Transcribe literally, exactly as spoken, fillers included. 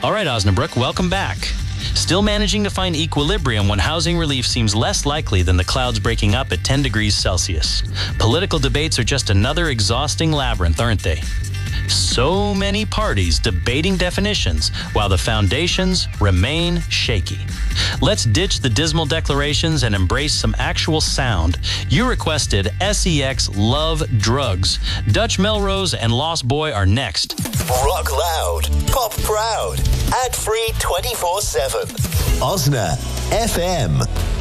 All right, Osnabrück, welcome back. Still managing to find equilibrium when housing relief seems less likely than the clouds breaking up at ten degrees Celsius. Political debates are just another exhausting labyrinth, aren't they? So many parties debating definitions while the foundations remain shaky. Let's ditch the dismal declarations and embrace some actual sound. You requested S E X Love Drugs. Dutch Melrose and Lost Boy are next. Rock loud, pop proud, ad free twenty-four seven. Osna F M.